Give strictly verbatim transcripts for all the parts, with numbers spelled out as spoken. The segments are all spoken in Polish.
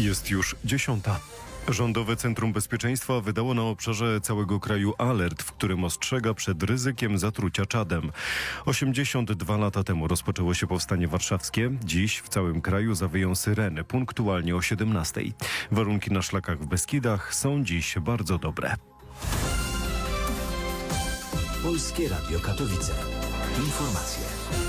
Jest już dziesiąta. Rządowe Centrum Bezpieczeństwa wydało na obszarze całego kraju alert, w którym ostrzega przed ryzykiem zatrucia czadem. osiemdziesiąt dwa lata temu rozpoczęło się powstanie warszawskie. Dziś w całym kraju zawyją syreny, punktualnie o siedemnastej. Warunki na szlakach w Beskidach są dziś bardzo dobre. Polskie Radio Katowice. Informacje.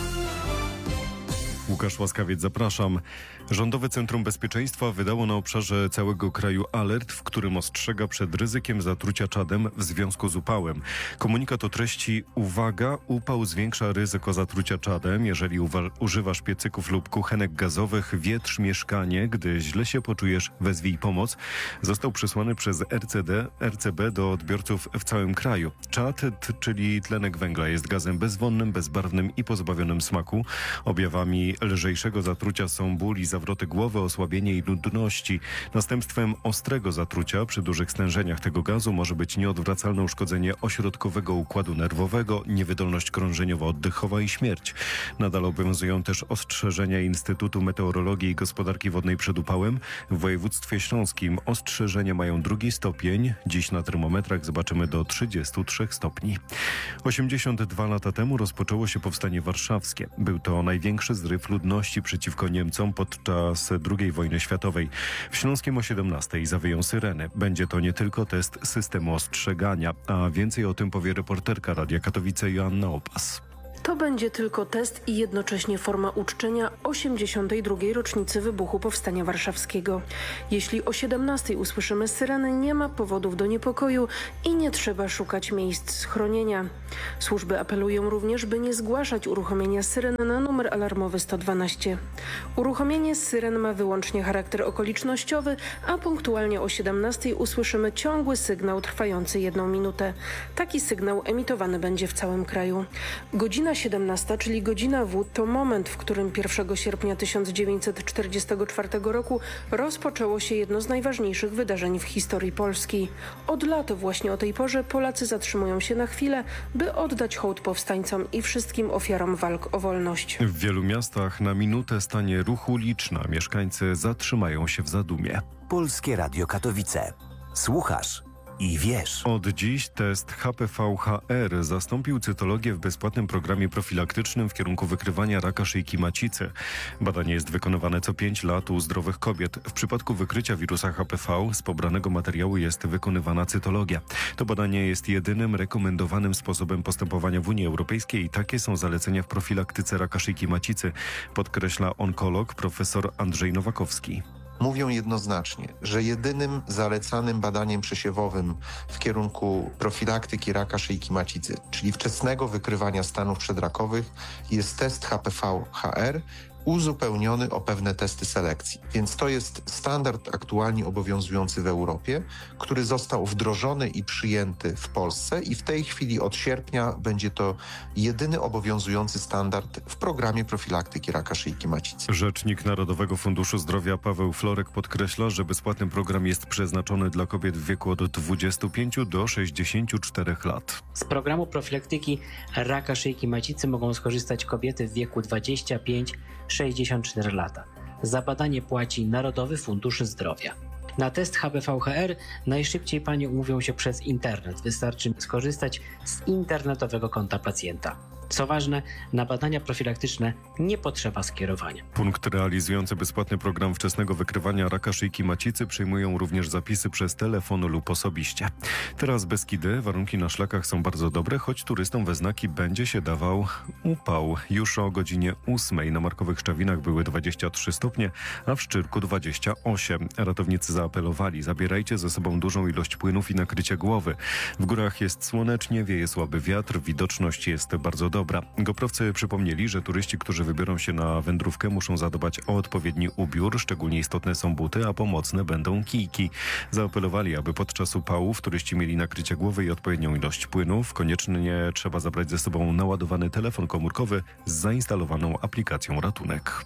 Łukasz Łaskawiec, zapraszam. Rządowe Centrum Bezpieczeństwa wydało na obszarze całego kraju alert, w którym ostrzega przed ryzykiem zatrucia czadem w związku z upałem. Komunikat o treści: uwaga, upał zwiększa ryzyko zatrucia czadem. Jeżeli uwa- używasz piecyków lub kuchenek gazowych, wietrz mieszkanie. Gdy źle się poczujesz, wezwij pomoc. Został przesłany przez R C D, R C B do odbiorców w całym kraju. Czad, t- czyli tlenek węgla, jest gazem bezwonnym, bezbarwnym i pozbawionym smaku. Objawami lżejszego zatrucia są ból i zawroty głowy, osłabienie i nudności. Następstwem ostrego zatrucia przy dużych stężeniach tego gazu może być nieodwracalne uszkodzenie ośrodkowego układu nerwowego, niewydolność krążeniowo-oddechowa i śmierć. Nadal obowiązują też ostrzeżenia Instytutu Meteorologii i Gospodarki Wodnej przed upałem. W województwie śląskim ostrzeżenia mają drugi stopień. Dziś na termometrach zobaczymy do trzydziestu trzech stopni. osiemdziesiąt dwa lata temu rozpoczęło się powstanie warszawskie. Był to największy zryw ludności przeciwko Niemcom podczas drugiej wojny światowej. W Śląskiem o siedemnastej zawyją syreny. Będzie to nie tylko test systemu ostrzegania, a więcej o tym powie reporterka Radia Katowice Joanna Opas. To będzie tylko test i jednocześnie forma uczczenia osiemdziesiątej drugiej rocznicy wybuchu Powstania Warszawskiego. Jeśli o siedemnastej usłyszymy syreny, nie ma powodów do niepokoju i nie trzeba szukać miejsc schronienia. Służby apelują również, by nie zgłaszać uruchomienia syren na numer alarmowy sto dwanaście. Uruchomienie syren ma wyłącznie charakter okolicznościowy, a punktualnie o siedemnastej usłyszymy ciągły sygnał trwający jedną minutę. Taki sygnał emitowany będzie w całym kraju. Godzina siedemnasta, czyli godzina W, to moment, w którym pierwszego sierpnia tysiąc dziewięćset czterdziestego czwartego roku rozpoczęło się jedno z najważniejszych wydarzeń w historii Polski. Od lat właśnie o tej porze Polacy zatrzymują się na chwilę, by oddać hołd powstańcom i wszystkim ofiarom walk o wolność. W wielu miastach na minutę stanie ruch uliczny. Mieszkańcy zatrzymają się w zadumie. Polskie Radio Katowice. Słuchasz i wiesz. Od dziś test H P V H R zastąpił cytologię w bezpłatnym programie profilaktycznym w kierunku wykrywania raka szyjki macicy. Badanie jest wykonywane co pięć lat u zdrowych kobiet. W przypadku wykrycia wirusa H P V z pobranego materiału jest wykonywana cytologia. To badanie jest jedynym rekomendowanym sposobem postępowania w Unii Europejskiej i takie są zalecenia w profilaktyce raka szyjki macicy, podkreśla onkolog profesor Andrzej Nowakowski. Mówią jednoznacznie, że jedynym zalecanym badaniem przesiewowym w kierunku profilaktyki raka szyjki macicy, czyli wczesnego wykrywania stanów przedrakowych, jest test H P V H R uzupełniony o pewne testy selekcji. Więc to jest standard aktualnie obowiązujący w Europie, który został wdrożony i przyjęty w Polsce i w tej chwili od sierpnia będzie to jedyny obowiązujący standard w programie profilaktyki raka szyjki macicy. Rzecznik Narodowego Funduszu Zdrowia Paweł Florek podkreśla, że bezpłatny program jest przeznaczony dla kobiet w wieku od dwudziestu pięciu do sześćdziesięciu czterech lat. Z programu profilaktyki raka szyjki macicy mogą skorzystać kobiety w wieku dwadzieścia pięć do sześćdziesięciu czterech lat. Za badanie płaci Narodowy Fundusz Zdrowia. Na test H P V H R najszybciej panie umówią się przez internet. Wystarczy skorzystać z internetowego konta pacjenta. Co ważne, na badania profilaktyczne nie potrzeba skierowania. Punkt realizujący bezpłatny program wczesnego wykrywania raka szyjki macicy przyjmują również zapisy przez telefon lub osobiście. Teraz Beskidy, warunki na szlakach są bardzo dobre, choć turystom we znaki będzie się dawał upał. Już o godzinie ósmej na Markowych Szczawinach były dwadzieścia trzy stopnie, a w Szczyrku dwadzieścia osiem. Ratownicy zaapelowali: zabierajcie ze sobą dużą ilość płynów i nakrycie głowy. W górach jest słonecznie, wieje słaby wiatr, widoczność jest bardzo dobra. Dobra. Goprowcy przypomnieli, że turyści, którzy wybiorą się na wędrówkę, muszą zadbać o odpowiedni ubiór. Szczególnie istotne są buty, a pomocne będą kijki. Zaapelowali, aby podczas upałów turyści mieli nakrycie głowy i odpowiednią ilość płynów. Koniecznie trzeba zabrać ze sobą naładowany telefon komórkowy z zainstalowaną aplikacją Ratunek.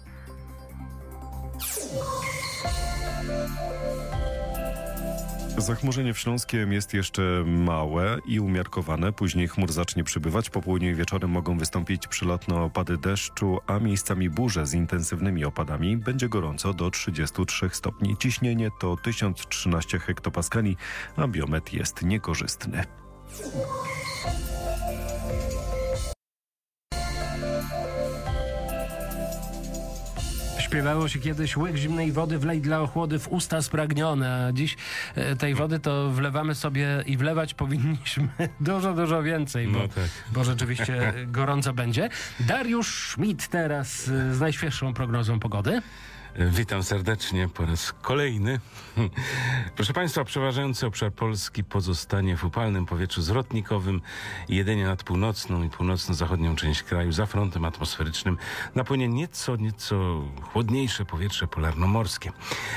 Zachmurzenie w Śląskiem jest jeszcze małe i umiarkowane. Później chmur zacznie przybywać. Po południu i wieczorem mogą wystąpić przelotne opady deszczu, a miejscami burze z intensywnymi opadami. Będzie gorąco do trzydziestu trzech stopni. Ciśnienie to tysiąc trzynaście hektopaskali, a biometr jest niekorzystny. Śpiewało się kiedyś: łyk zimnej wody wlej dla ochłody w usta spragnione, a dziś e, tej wody to wlewamy sobie i wlewać powinniśmy dużo, dużo więcej, bo, No tak. bo rzeczywiście gorąco będzie. Dariusz Schmidt teraz e, z najświeższą prognozą pogody. Witam serdecznie po raz kolejny. Proszę Państwa, przeważający obszar Polski pozostanie w upalnym powietrzu zwrotnikowym. Jedynie nad północną i północno-zachodnią część kraju za frontem atmosferycznym napłynie nieco, nieco chłodniejsze powietrze polarnomorskie.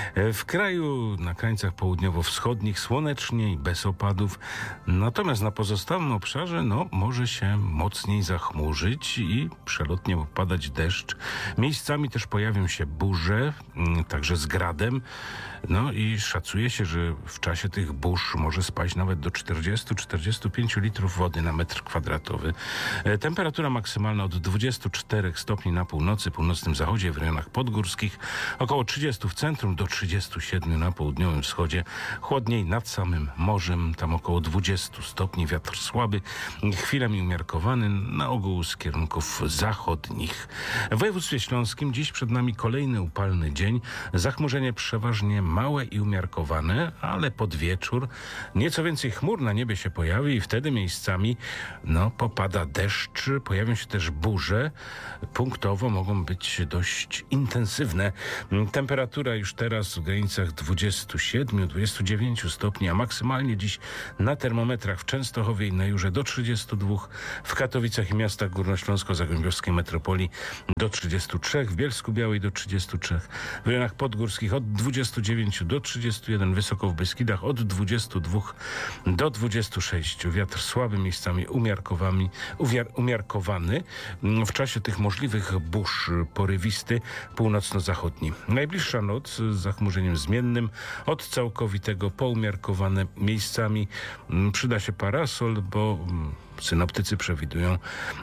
W kraju na krańcach południowo-wschodnich słonecznie i bez opadów. Natomiast na pozostałym obszarze no, może się mocniej zachmurzyć i przelotnie popadać deszcz. Miejscami też pojawią się burze, także z gradem. No i szacuje się, że w czasie tych burz może spaść nawet do czterdziestu do czterdziestu pięciu litrów wody na metr kwadratowy. E, temperatura maksymalna od dwudziestu czterech stopni na północy, północnym zachodzie, w rejonach podgórskich, około trzydziestu w centrum do trzydziestu siedmiu na południowym wschodzie. Chłodniej nad samym morzem, tam około dwudziestu stopni, wiatr słaby, chwilami umiarkowany, na ogół z kierunków zachodnich. W województwie śląskim dziś przed nami kolejny upalny dzień. Zachmurzenie przeważnie małe i umiarkowane, ale pod wieczór nieco więcej chmur na niebie się pojawi i wtedy miejscami no, popada deszcz, pojawią się też burze. Punktowo mogą być dość intensywne. Temperatura już teraz w granicach dwudziestu siedmiu do dwudziestu dziewięciu stopni, a maksymalnie dziś na termometrach w Częstochowie i na Jurze do trzydziestu dwóch, w Katowicach i miastach górnośląsko-zagłębiowskiej metropolii do trzydziestu trzech, w Bielsku-Białej do trzydziestu trzech, w rejonach podgórskich od dwudziestu dziewięciu do trzydziestu jeden, wysoko w Beskidach od dwudziestu dwóch do dwudziestu sześciu. Wiatr słaby, miejscami umiarkowany, umiarkowany. W czasie tych możliwych burz porywisty północno-zachodni. Najbliższa noc z zachmurzeniem zmiennym, od całkowitego po umiarkowane, miejscami przyda się parasol, bo synoptycy przewidują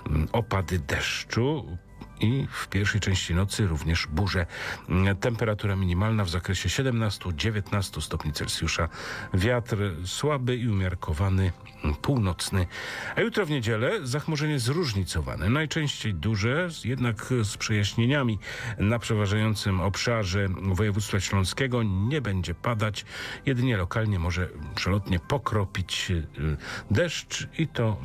opady deszczu. I w pierwszej części nocy również burze. Temperatura minimalna w zakresie siedemnastu do dziewiętnastu stopni Celsjusza. Wiatr słaby i umiarkowany, północny. A jutro w niedzielę zachmurzenie zróżnicowane. Najczęściej duże, jednak z przejaśnieniami. Na przeważającym obszarze województwa śląskiego nie będzie padać. Jedynie lokalnie może przelotnie pokropić deszcz i to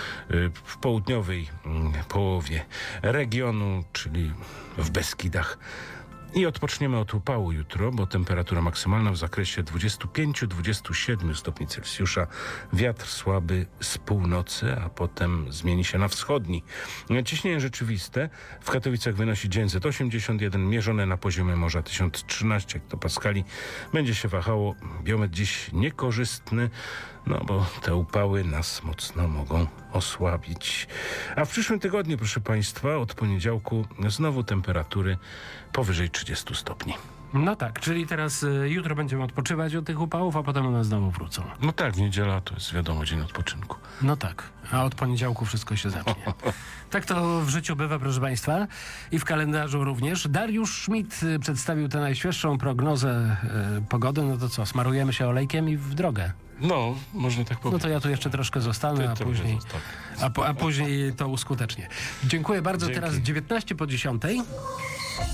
w południowej połowie regionu, czyli w Beskidach. I odpoczniemy od upału jutro, bo temperatura maksymalna w zakresie dwudziestu pięciu do dwudziestu siedmiu stopni Celsjusza. Wiatr słaby z północy, a potem zmieni się na wschodni. Ciśnienie rzeczywiste w Katowicach wynosi dziewięćset osiemdziesiąt jeden, mierzone na poziomie morza tysiąc trzynaście hektopaskali. Będzie się wahało. Biometr dziś niekorzystny, no bo te upały nas mocno mogą osłabić. A w przyszłym tygodniu, proszę Państwa, od poniedziałku znowu temperatury powyżej trzydziestu stopni. No tak, czyli teraz y, jutro będziemy odpoczywać od tych upałów, a potem one znowu wrócą. No tak, niedziela to jest wiadomo dzień odpoczynku. No tak, a od poniedziałku wszystko się zacznie. Tak to w życiu bywa, proszę Państwa, i w kalendarzu również. Dariusz Schmidt y, przedstawił tę najświeższą prognozę y, pogody. No to co, smarujemy się olejkiem i w drogę. No, można tak No powiedzieć. to ja tu jeszcze troszkę zostanę, Ty a trochę później, zostań. a, po- a później to uskutecznię. Dziękuję bardzo. Dzięki. Teraz dziewiętnaście po dziesiątej.